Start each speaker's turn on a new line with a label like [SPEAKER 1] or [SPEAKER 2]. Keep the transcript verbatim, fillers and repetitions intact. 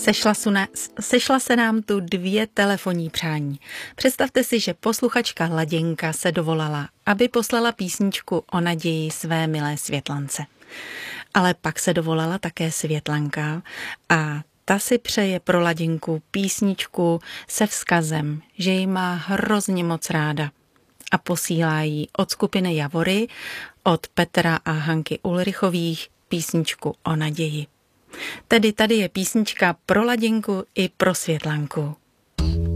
[SPEAKER 1] Sešla, suna, sešla se nám tu dvě telefonní přání. Představte si, že posluchačka Laděnka se dovolala, aby poslala písničku o naději své milé Světlance. Ale pak se dovolala také Světlanka a ta si přeje pro Laděnku písničku se vzkazem, že ji má hrozně moc ráda a posílá jí od skupiny Javory, od Petra a Hanky Ulrichových písničku o naději. Tedy tady je písnička pro Laděnku i pro Světlanku.